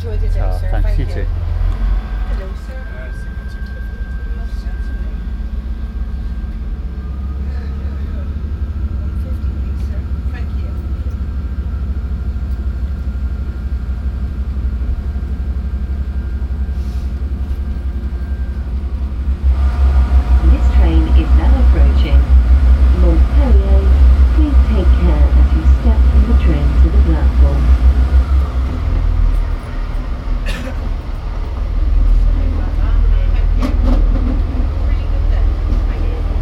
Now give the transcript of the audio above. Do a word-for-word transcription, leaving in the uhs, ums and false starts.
enjoyed your day, Oh, sir. thanks, Thank you you. too. Hello, sir.